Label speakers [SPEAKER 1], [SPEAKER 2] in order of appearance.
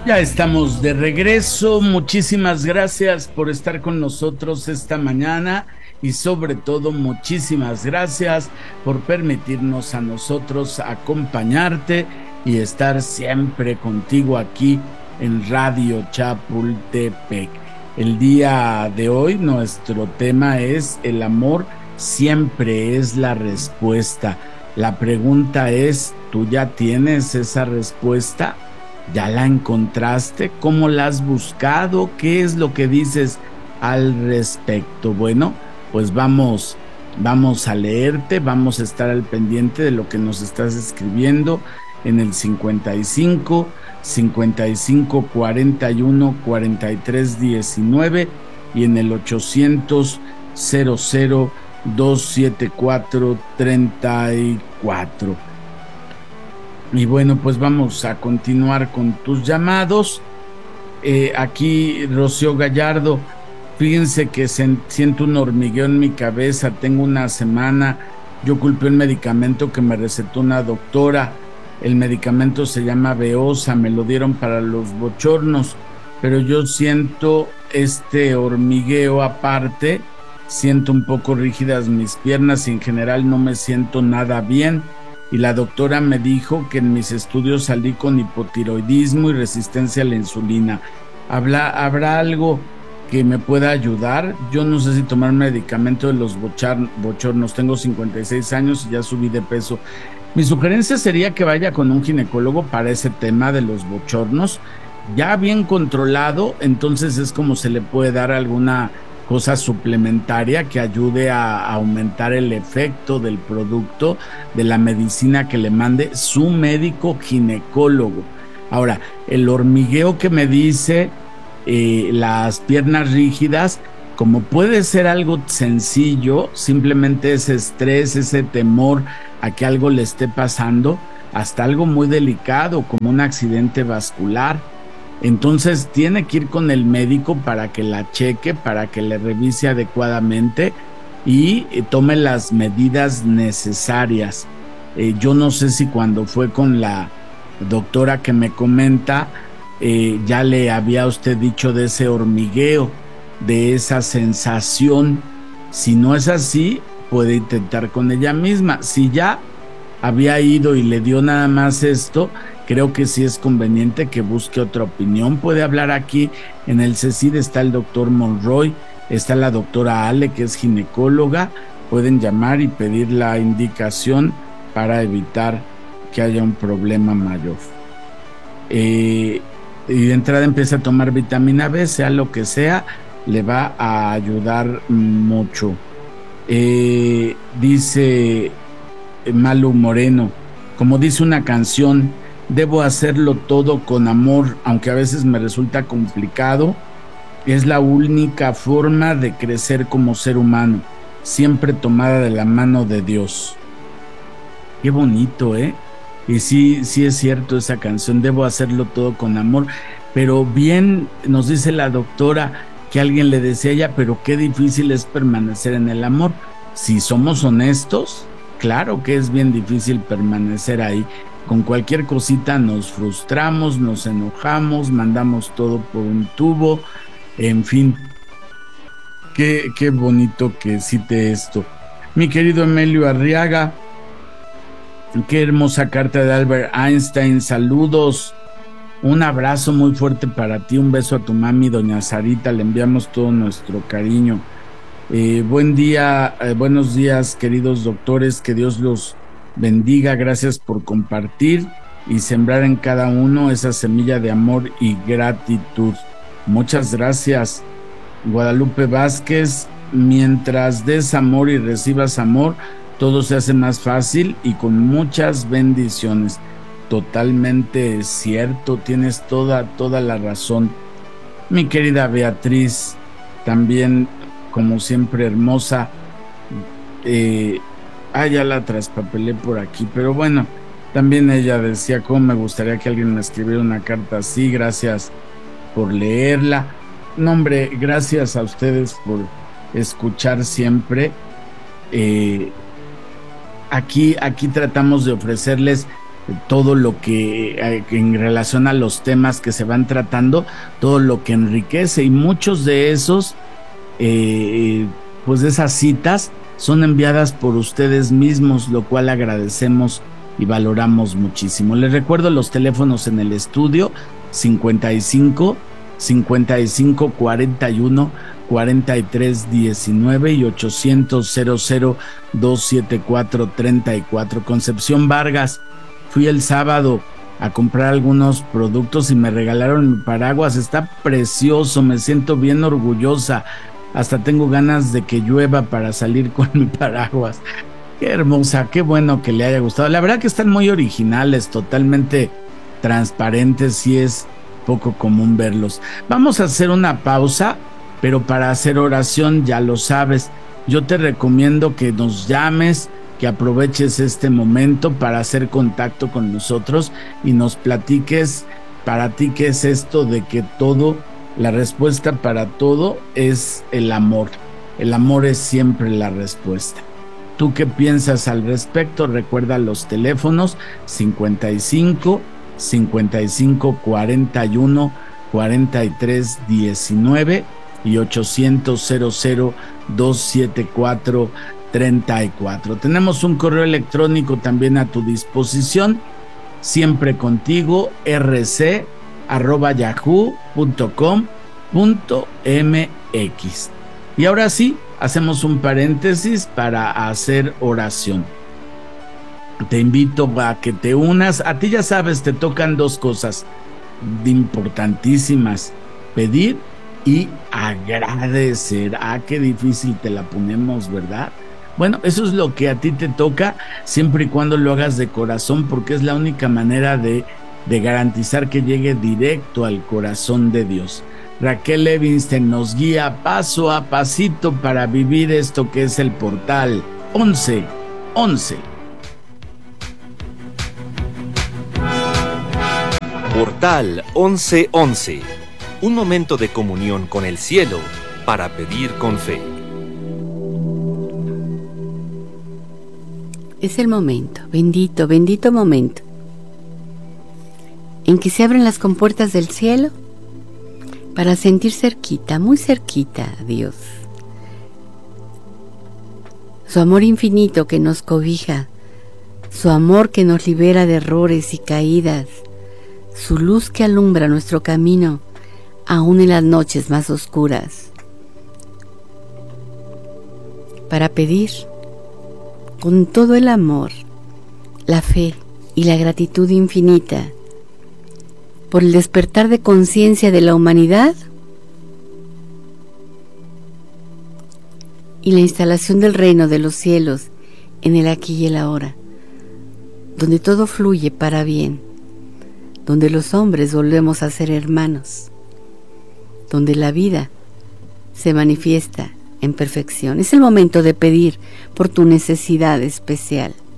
[SPEAKER 1] Ya estamos de regreso. Muchísimas gracias por estar con nosotros esta mañana y sobre todo muchísimas gracias por permitirnos a nosotros acompañarte y estar siempre contigo aquí en Radio Chapultepec. El día de hoy nuestro tema es: el amor siempre es la respuesta. La pregunta es: ¿tú ya tienes esa respuesta? ¿Ya la encontraste? ¿Cómo la has buscado? ¿Qué es lo que dices al respecto? Bueno, pues vamos a leerte, vamos a estar al pendiente de lo que nos estás escribiendo en el 55 41 19 y en el 800 00 274 34. Y bueno, pues vamos a continuar con tus llamados. Aquí Rocío Gallardo: fíjense que siento un hormigueo en mi cabeza, tengo una semana, yo culpé un medicamento que me recetó una doctora, el medicamento se llama Veosa, me lo dieron para los bochornos, pero yo siento este hormigueo aparte, siento un poco rígidas mis piernas y en general no me siento nada bien. Y la doctora me dijo que en mis estudios salí con hipotiroidismo y resistencia a la insulina. ¿Habrá algo que me pueda ayudar? Yo no sé si tomar medicamento de los bochornos. Tengo 56 años y ya subí de peso. Mi sugerencia sería que vaya con un ginecólogo para ese tema de los bochornos. Ya bien controlado, entonces es como se le puede dar alguna cosa suplementaria que ayude a aumentar el efecto del producto, de la medicina que le mande su médico ginecólogo. Ahora, el hormigueo que me dice, las piernas rígidas, como puede ser algo sencillo, simplemente ese estrés, ese temor a que algo le esté pasando, hasta algo muy delicado como un accidente vascular. Entonces tiene que ir con el médico para que la cheque, para que le revise adecuadamente y tome las medidas necesarias. Yo no sé si cuando fue con la doctora que me comenta, ya le había usted dicho de ese hormigueo, de esa sensación. Si no es así, puede intentar con ella misma. Si ya había ido y le dio nada más esto, creo que sí es conveniente que busque otra opinión. Puede hablar aquí en el CECID, está el doctor Monroy, está la doctora Ale, que es ginecóloga. Pueden llamar y pedir la indicación para evitar que haya un problema mayor. Y de entrada empieza a tomar vitamina B, sea lo que sea, le va a ayudar mucho. Dice Malu Moreno: como dice una canción, debo hacerlo todo con amor, aunque a veces me resulta complicado. Es la única forma de crecer como ser humano, siempre tomada de la mano de Dios. Qué bonito, ¿eh? Y sí es cierto esa canción, debo hacerlo todo con amor. Pero bien nos dice la doctora que alguien le decía a ella, pero qué difícil es permanecer en el amor. Si somos honestos, claro que es bien difícil permanecer ahí. Con cualquier cosita nos frustramos, nos enojamos, mandamos todo por un tubo, en fin. Qué bonito que cite esto. Mi querido Emilio Arriaga: qué hermosa carta de Albert Einstein, saludos, un abrazo muy fuerte para ti, un beso a tu mami, doña Sarita, le enviamos todo nuestro cariño. Buen día, buenos días, queridos doctores, que Dios los bendiga, gracias por compartir y sembrar en cada uno esa semilla de amor y gratitud. Muchas gracias. Guadalupe Vázquez: mientras des amor y recibas amor, todo se hace más fácil y con muchas bendiciones. Totalmente cierto, tienes toda la razón. Mi querida Beatriz, también como siempre hermosa. Ya la traspapelé por aquí, pero bueno, también ella decía: cómo me gustaría que alguien me escribiera una carta así. Gracias por leerla. No, hombre, gracias a ustedes por escuchar siempre. Aquí tratamos de ofrecerles todo lo que en relación a los temas que se van tratando, todo lo que enriquece, y muchos de esos, pues de esas citas son enviadas por ustedes mismos, lo cual agradecemos y valoramos muchísimo. Les recuerdo los teléfonos en el estudio: 55 41 43 19 y 800 00 274 34. Concepción Vargas: fui el sábado a comprar algunos productos y me regalaron mi paraguas, está precioso, me siento bien orgullosa, hasta tengo ganas de que llueva para salir con mi paraguas. Qué hermosa, qué bueno que le haya gustado. La verdad que están muy originales, totalmente transparentes, y es poco común verlos. Vamos a hacer una pausa, pero para hacer oración, ya lo sabes, yo te recomiendo que nos llames, que aproveches este momento para hacer contacto con nosotros y nos platiques para ti qué es esto de que todo, la respuesta para todo es el amor. El amor es siempre la respuesta. ¿Tú qué piensas al respecto? Recuerda los teléfonos: 55 41 43 19 y 800 00 274 34. Tenemos un correo electrónico también a tu disposición: siempre contigo rc@yahoo.com.mx. Y ahora sí, hacemos un paréntesis para hacer oración. Te invito a que te unas. A ti, ya sabes, te tocan dos cosas importantísimas: pedir y agradecer. Qué difícil te la ponemos, ¿verdad? Bueno, eso es lo que a ti te toca, siempre y cuando lo hagas de corazón, porque es la única manera de garantizar que llegue directo al corazón de Dios. Raquel Levinstein nos guía paso a pasito para vivir esto que es el portal 1111.
[SPEAKER 2] Portal 1111. Un momento de comunión con el cielo para pedir con fe.
[SPEAKER 3] Es el momento, bendito, bendito momento, en que se abren las compuertas del cielo para sentir cerquita, muy cerquita a Dios. Su amor infinito que nos cobija, su amor que nos libera de errores y caídas, su luz que alumbra nuestro camino, aún en las noches más oscuras. Para pedir con todo el amor, la fe y la gratitud infinita por el despertar de conciencia de la humanidad y la instalación del reino de los cielos en el aquí y el ahora, donde todo fluye para bien, donde los hombres volvemos a ser hermanos, donde la vida se manifiesta en perfección. Es el momento de pedir por tu necesidad especial.